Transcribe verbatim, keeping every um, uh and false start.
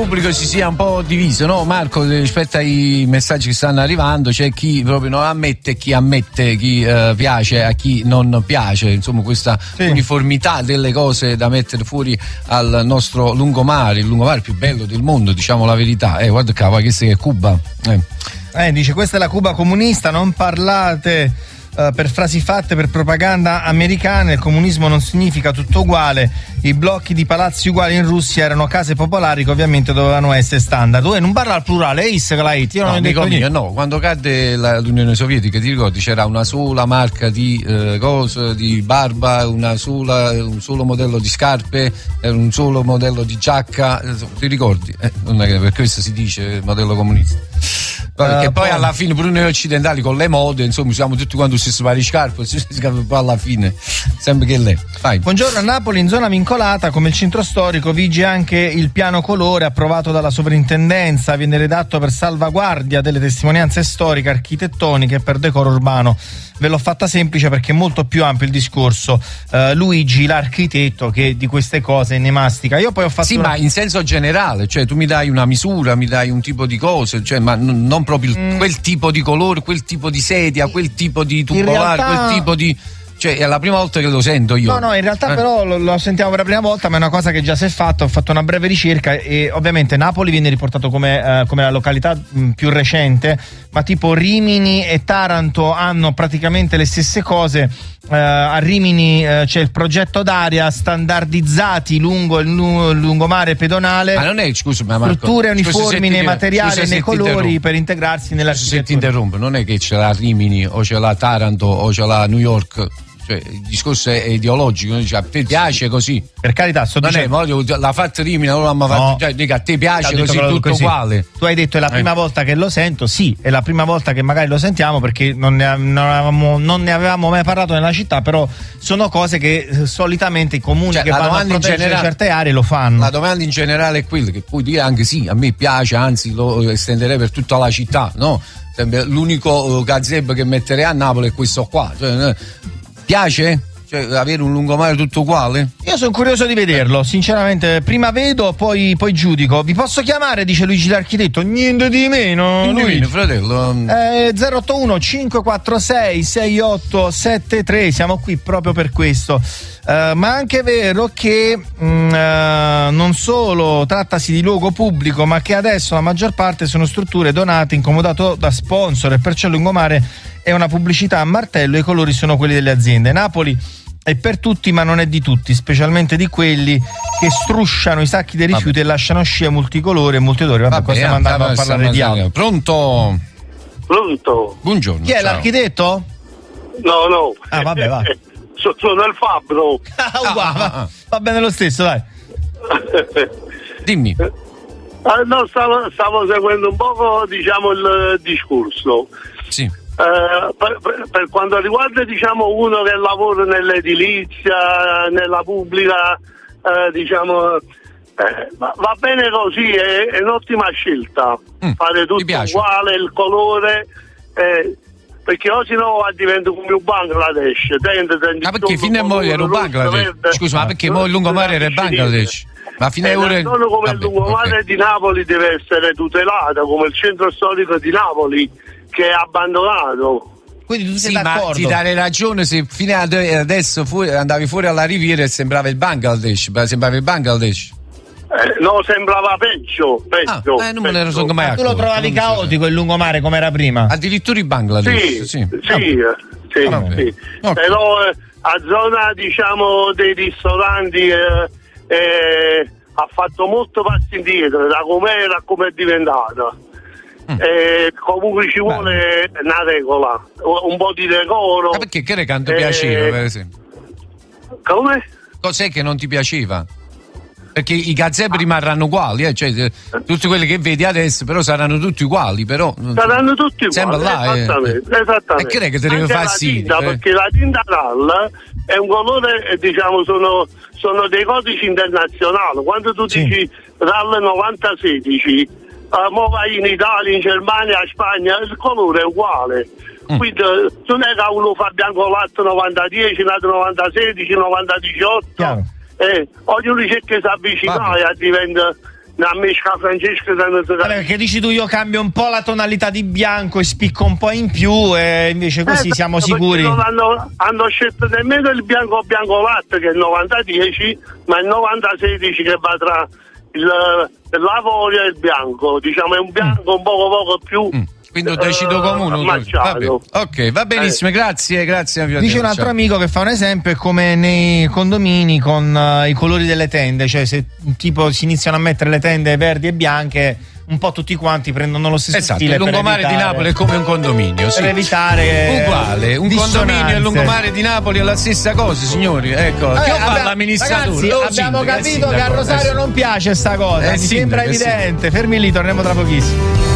pubblico si sia un po' diviso, no Marco, rispetto ai messaggi che stanno arrivando? C'è chi proprio non ammette, chi ammette, chi uh, piace a chi non piace, insomma questa sì. uniformità delle cose da mettere fuori al nostro lungomare, il lungomare più bello del mondo, diciamo la verità. Eh, guarda qua, questa è Cuba. Eh. Eh, dice, questa è la Cuba comunista, non parlate uh, per frasi fatte, per propaganda americana, il comunismo non significa tutto uguale, i blocchi di palazzi uguali in Russia erano case popolari che ovviamente dovevano essere standard. Tu non parla al plurale, è Is che l'hai detto? Io no, non amico detto mio, no, quando cadde la, l'Unione Sovietica, ti ricordi, c'era una sola marca di eh, cose, di barba, una sola, un solo modello di scarpe, un solo modello di giacca, ti ricordi? Eh, non è che per questo si dice modello comunista. Perché uh, poi, poi alla fine pure noi occidentali con le mode, insomma, siamo tutti quanti stessi vari scarpe, poi alla fine sempre che lei. Vai. Buongiorno, a Napoli in zona vincolata come il centro storico vige anche il piano colore approvato dalla sovrintendenza, viene redatto per salvaguardia delle testimonianze storiche, architettoniche e per decoro urbano. Ve l'ho fatta semplice perché è molto più ampio il discorso. uh, Luigi, l'architetto, che di queste cose ne mastica. Io poi ho fatto sì, una... ma in senso generale, cioè tu mi dai una misura, mi dai un tipo di cose, cioè ma n- non proprio il, mm. quel tipo di colore, quel tipo di sedia, quel tipo di tubolare, realtà... quel tipo di... Cioè è la prima volta che lo sento io. No, no, in realtà eh. però lo, lo sentiamo per la prima volta, ma è una cosa che già si è fatta. Ho fatto una breve ricerca e ovviamente Napoli viene riportato come, eh, come la località mh, più recente, ma tipo Rimini e Taranto hanno praticamente le stesse cose. Uh, a Rimini uh, c'è il progetto d'area standardizzati lungo il lu- lungomare pedonale. Ma non è, scusa, ma Marco, strutture uniformi nei ti, materiali scusa, e nei colori per integrarsi nell'architettura. Se ti interrompo, non è che c'è la Rimini o c'è la Taranto o c'è la New York. Cioè, il discorso è ideologico, dice, a te piace così? Per carità, sto non dicendo... è, voglio, l'ha fatta Rimini, non l'ha mai fatto, no. cioè, dica, a te piace così, tutto così. uguale. Tu hai detto è la prima eh. volta che lo sento, sì, è la prima volta che magari lo sentiamo perché non ne, non avevamo, non ne avevamo mai parlato nella città, però sono cose che eh, solitamente i comuni cioè, che vanno a proteggere generale, certe aree lo fanno. La domanda in generale è quella che puoi dire anche sì, a me piace, anzi lo estenderei per tutta la città, no? L'unico gazebo che metterei a Napoli è questo qua, cioè, piace? Cioè, avere un lungomare tutto uguale? Io sono curioso di vederlo, sinceramente. Prima vedo, poi, poi giudico. Vi posso chiamare, dice Luigi l'architetto? Niente di meno. Niente di meno, fratello. Eh, zero otto uno cinque quattro sei sei otto sette tre, siamo qui proprio per questo. Uh, ma è anche vero che mh, uh, non solo trattasi di luogo pubblico, ma che adesso la maggior parte sono strutture donate, incomodato da sponsor, e perciò il lungomare è una pubblicità a martello e i colori sono quelli delle aziende. Napoli è per tutti, ma non è di tutti, specialmente di quelli che strusciano i sacchi dei rifiuti Vabbè. e lasciano scie multicolori e multiodori. Vabbè, Vabbè, stiamo andando a parlare di altro. Pronto? Pronto? Buongiorno. Chi è, ciao. L'architetto? No, no. Ah, vabbè, va. So, sono il fabbro. Ah, uguale, ah, ah. Va bene lo stesso, dai. Dimmi. Ah, no, stavo, stavo seguendo un po', diciamo, il discorso. Sì. Uh, per, per quanto riguarda, diciamo, uno che lavora nell'edilizia, nella pubblica, uh, diciamo, eh, va, va bene così, è, è un'ottima scelta. Mm, fare tutto uguale, il colore, eh, perché oggi no diventa come un Bangladesh. Tende, tende ma perché fino a mo' era un Bangladesh? Scusa, ma perché mo' il lungomare era il Bangladesh? Ma fino a ora eh, come Vabbè, il lungomare okay. di Napoli deve essere tutelato, come il centro storico di Napoli, che è abbandonato. Quindi tu sei sì, d'accordo? Ma ti dare ragione, se fino ad adesso fuori, andavi fuori alla riviera e sembrava il Bangladesh, sembrava il Bangladesh. Eh, no, sembrava peggio, peggio. Ah, eh, non me ne sono mai accorto. Tu lo trovavi caotico il lungomare come era prima? Addirittura il Bangladesh? Sì, sì, sì, sì, ah, sì. Okay. Però eh, a zona, diciamo, dei ristoranti eh, eh, ha fatto molto passi indietro da com'era a come è diventata. Mm. Eh, comunque ci vuole Beh. una regola, un po' di decoro. Ma perché che recanto eh, piaceva, per esempio? Come? Cos'è che non ti piaceva? Perché i gazebo rimarranno uguali, eh? Cioè, tutti quelli che vedi adesso però saranno tutti uguali, però saranno tutti uguali, sembra là, esattamente, eh. esattamente. E che è che te deve far sì? Eh? Perché la tinta Ral è un colore, diciamo, sono, sono dei codici internazionali. Quando tu sì. dici Ral novanta sedici, uh, mo vai in Italia, in Germania, in Spagna, il colore è uguale. Mm. Quindi non è che uno fa bianco latte novanta dieci, nato novanta sedici, novanta diciotto. Eh, ognuno cerca di si avvicinare e diventa, Amisca Francesco Vabbè, perché dici tu io cambio un po' la tonalità di bianco e spicco un po' in più e invece così eh, siamo sicuri. Non hanno, hanno scelto nemmeno il bianco bianco latte che è il novanta dieci, ma il novanta sedici che va tra il, l'avorio e il bianco, diciamo è un bianco mm. un poco poco più mm. quindi un decido comune. Vabbè. Ok, va benissimo, eh. grazie, grazie. Dice un altro ciao. amico che fa un esempio, è come nei condomini con uh, i colori delle tende, cioè se tipo si iniziano a mettere le tende verdi e bianche, un po' tutti quanti prendono lo stesso esatto, stile. Il lungomare evitare, di Napoli è come un condominio, sì. Per evitare uguale, un condominio e il lungomare di Napoli è la stessa cosa, signori. Ecco, Vabbè, che abbiamo, fa l'amministratore? Ragazzi, oh, abbiamo sindaco, capito che a Rosario non piace sta cosa, mi sembra evidente. Fermi lì, torniamo tra pochissimo.